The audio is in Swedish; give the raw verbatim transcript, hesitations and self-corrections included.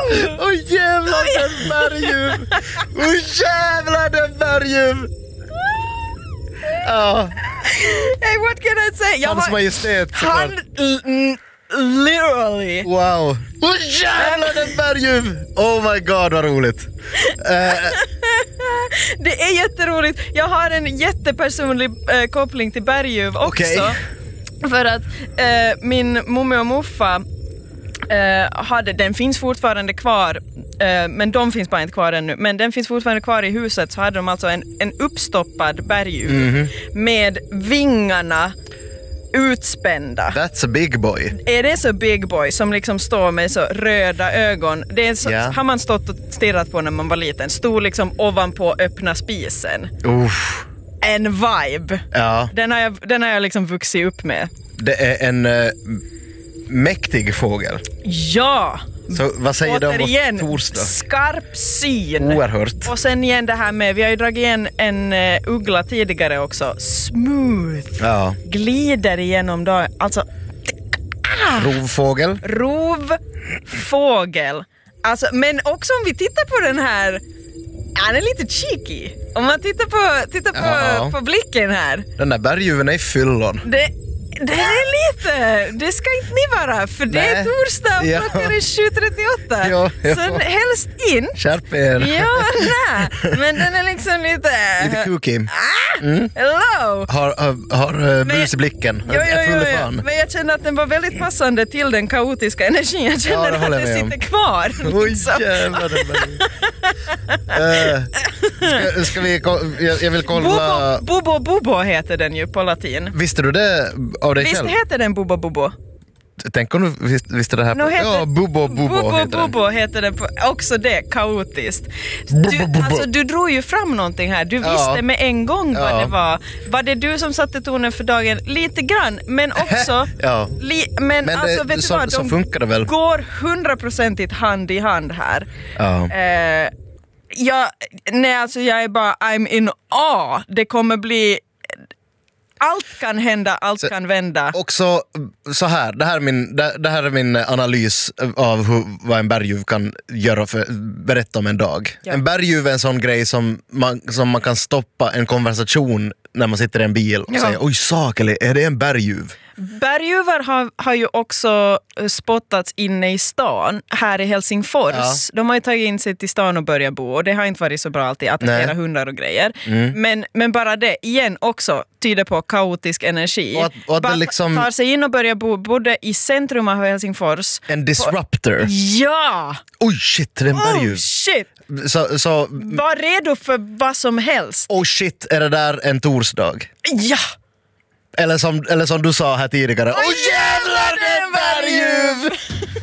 Åh oh, jävlar den berguv! Åh oh, jävlar den berguv! Ja. Hey, what can I say? Jag Hans har, majestät. han l- literally. Wow. Åh oh, jävlar den berguv! Oh my god, vad roligt. Uh, Det är jätteroligt. Jag har en jättepersonlig äh, koppling till berguv också. Okay. För att äh, min mommo och muffa äh, hade, den finns fortfarande kvar, äh, men de finns bara inte kvar ännu, men den finns fortfarande kvar i huset. Så hade de alltså en, en uppstoppad berguv mm-hmm. med vingarna utspända. That's a big boy. Är det så big boy som liksom står med så röda ögon? Det är så, yeah. Har man stått och stirrat på när man var liten. Stod liksom ovanpå öppna spisen. Uff. En vibe. Ja. Den har jag, den har jag liksom vuxit upp med. Det är en uh, mäktig fågel. Ja. Så vad säger du om återigen, torsdag? Skarp syn. Oerhört. Och sen igen det här med, vi har ju dragit igen en uh, uggla tidigare också. Smooth. Ja. Glider igenom då. Alltså. Ah. Rovfågel. Rovfågel. Alltså, men också om vi tittar på den här. Han är lite cheeky. Om man tittar på, tittar på, ja. på blicken här. Den där berguven är i fyllon. Det, det är lite. Det ska inte ni vara. För det är torsdag och ja. klockan är sju trettioåtta. Ja, ja. Så helst in. Skärp er. Ja, nej. Men den är liksom lite. Lite kooky. Ah, mm. Hello. Har, har, har bus i blicken. Jo, jo, jo, jo. Men jag kände att den var väldigt passande till den kaotiska energin. Jag kände ja, att den sitter kvar. Oj liksom. Jävlar. uh, ska, ska vi, jag, jag vill kolla. Bobo, Bobo Bobo heter den ju på latin. Visst du det av dig Visst själv? heter den Bobo Bobo? Tänk om du visst, visste det här på. Heter, ja, Bobo Bobo Bobo heter Bobo den. heter den på, också det, kaotiskt. Bobo, Du, bobo. alltså, du drog ju fram någonting här. Du ja. visste med en gång vad ja. det var. Var det du som satte tonen för dagen? Lite grann, men också ja. li, men, men alltså, det, vet så, du vad? De så funkar det väl. går hundraprocentigt hand i hand här. Ja. Eh, jag, nej, alltså jag är bara I'm in awe. Det kommer bli. Allt kan hända, allt så, kan vända. Också så här, det här är min, det, det här är min analys av hur, vad en berguv kan göra för, berätta om en dag. Ja. En berguv är en sån grej som man, som man kan stoppa en konversation när man sitter i en bil och ja. säger, oj sak, eller är det en berguv? Berguvar har, har ju också spottats inne i stan, här i Helsingfors. Ja. De har ju tagit in sig till stan och börjat bo, och det har inte varit så bra alltid att attackera hundar och grejer. Mm. Men, men bara det, igen också, tyder på kaotisk energi. Och att, och att bara det liksom tar sig in och börjar bo både i centrum av Helsingfors. En disruptor. På, ja! Oj shit, det är en berguv. Oh shit! Så, så, var redo för vad som helst. Oh shit, är det där en torsdag? Ja! Eller som, eller som du sa här tidigare. Åh oh, jävlar, det är en berguv!